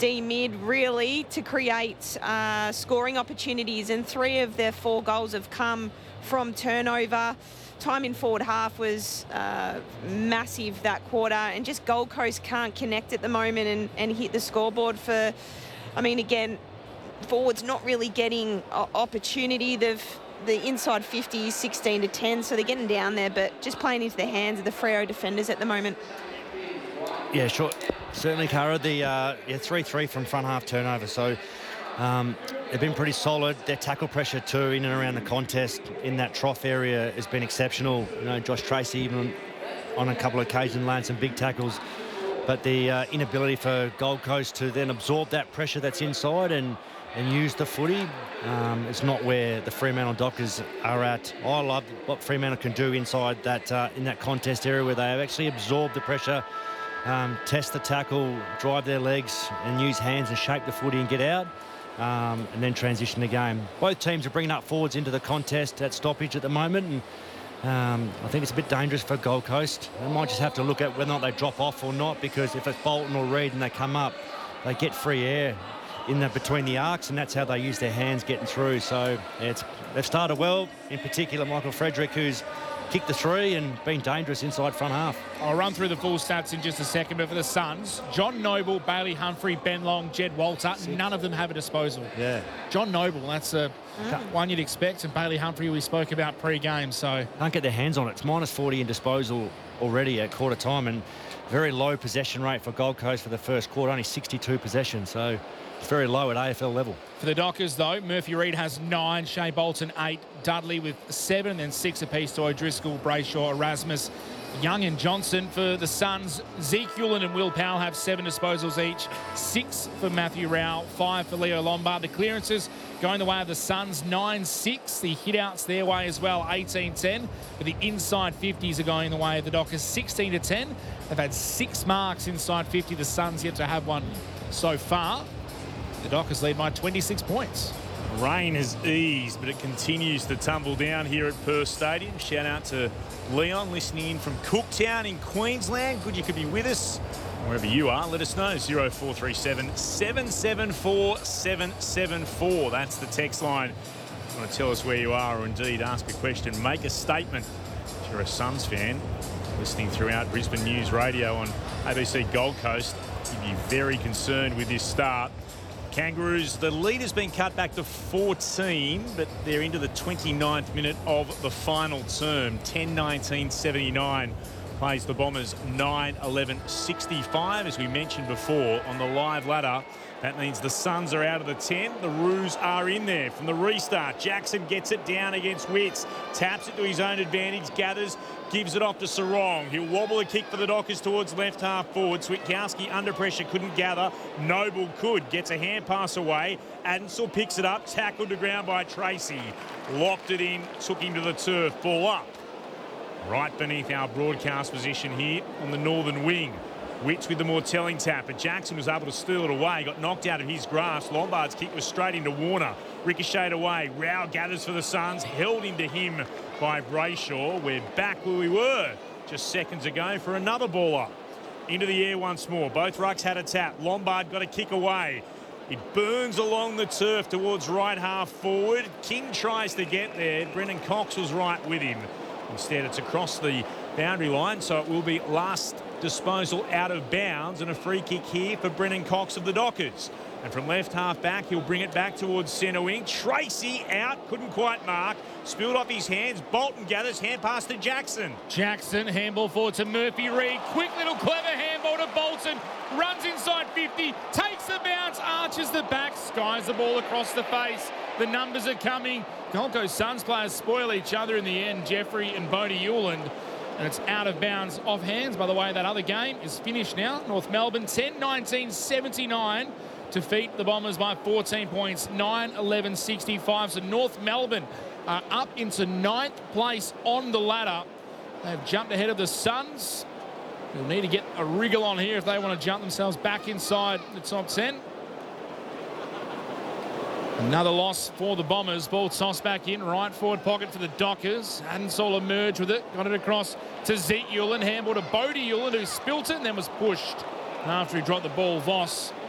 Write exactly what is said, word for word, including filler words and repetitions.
D mid really to create uh, scoring opportunities, and three of their four goals have come from turnover. Time in forward half was uh, massive that quarter, and just Gold Coast can't connect at the moment and, and hit the scoreboard for, I mean, again, forwards not really getting uh, opportunity. They've the inside fifty is sixteen to ten, so they're getting down there, but just playing into the hands of the Freo defenders at the moment. Yeah, sure. Certainly, Cara, the uh, yeah, three three from front half turnover. So um, they've been pretty solid. Their tackle pressure too in and around the contest in that trough area has been exceptional. You know, Josh Tracy even on a couple of occasions landed some big tackles. But the uh, inability for Gold Coast to then absorb that pressure that's inside and and use the footy um, is not where the Fremantle Dockers are at. I love what Fremantle can do inside that uh, in that contest area where they have actually absorbed the pressure, um, test the tackle, drive their legs and use hands and shape the footy and get out, um, and then transition the game. Both teams are bringing up forwards into the contest at stoppage at the moment, and um, I think it's a bit dangerous for Gold Coast. They might just have to look at whether or not they drop off or not, because if it's Bolton or Reid and they come up, they get free air in the between the arcs, and that's how they use their hands getting through. So it's they've started well, in particular Michael Frederick, who's kicked the three and been dangerous inside front half. I'll run through the full stats in just a second, but for the Suns, John Noble, Bailey Humphrey, Ben Long, Jed Walter, none of them have a disposal. Yeah. John Noble, that's a mm. one you'd expect, and Bailey Humphrey we spoke about pre-game, so... Can't get their hands on it. It's minus forty in disposal already at quarter time, and very low possession rate for Gold Coast for the first quarter, only sixty-two possessions, so it's very low at A F L level. For the Dockers, though, Murphy Reid has nine, Shea Bolton eight, Dudley with seven, and then six apiece to O'Driscoll, Brayshaw, Erasmus, Young and Johnson. For the Suns, Zeke Hewlin and Will Powell have seven disposals each, six for Matthew Rowell, five for Leo Lombard. The clearances going the way of the Suns, nine six. The hit-outs their way as well, eighteen ten. But the inside fifties are going the way of the Dockers, sixteen to ten. They've had six marks inside fifty. The Suns yet to have one so far. The Dockers lead by twenty-six points. Rain has eased, but it continues to tumble down here at Perth Stadium. Shout out to Leon listening in from Cooktown in Queensland. Good you could be with us. Wherever you are, let us know. zero four three seven, seven seven four, seven seven four. That's the text line. If you want to tell us where you are, or indeed ask a question, make a statement. If you're a Suns fan, listening throughout Brisbane News Radio on A B C Gold Coast, you'd be very concerned with this start. Kangaroos, the lead has been cut back to fourteen, but they're into the twenty-ninth minute of the final term. ten nineteen seventy-nine plays the Bombers nine eleven sixty-five. As we mentioned before on the live ladder, that means the Suns are out of the ten. The Roos are in there from the restart. Jackson gets it down against Witts, taps it to his own advantage, gathers, gives it off to Sarong. He'll wobble a kick for the Dockers towards left half forward. Switkowski under pressure, couldn't gather. Noble could. Gets a hand pass away. Adensel picks it up, tackled to ground by Tracy. Locked it in, took him to the turf. Ball up. Right beneath our broadcast position here on the northern wing. Witts with the more telling tap, but Jackson was able to steal it away. Got knocked out of his grasp. Lombard's kick was straight into Warner. Ricocheted away. Rao gathers for the Suns. Held into him by Brayshaw. We're back where we were just seconds ago for another ball up. Into the air once more. Both rucks had a tap. Lombard got a kick away. It burns along the turf towards right half forward. King tries to get there. Brendan Cox was right with him. Instead, it's across the boundary line, so it will be last disposal out of bounds, and a free kick here for Brendan Cox of the Dockers. And from left half back, he'll bring it back towards centre wing. Tracy out, couldn't quite mark. Spilled off his hands. Bolton gathers, hand pass to Jackson. Jackson, handball forward to Murphy Reid. Quick little clever handball to Bolton. Runs inside fifty, takes the bounce, arches the back, skies the ball across the face. The numbers are coming. Gold Coast Suns players spoil each other in the end, Jeffrey and Bodie Hewland. And it's out of bounds off hands. By the way, that other game is finished now. North Melbourne ten nineteen seventy-nine defeat the Bombers by fourteen points, nine eleven sixty-five. So North Melbourne are up into ninth place on the ladder. They've jumped ahead of the Suns. They'll need to get a wriggle on here if they want to jump themselves back inside the top ten. Another loss for the Bombers. Ball tossed back in, right forward pocket for the Dockers. Adensol emerged with it, got it across to Zeke Hewlin. Handball to Bodie Hewlin, who spilt it and then was pushed after he dropped the ball. Voss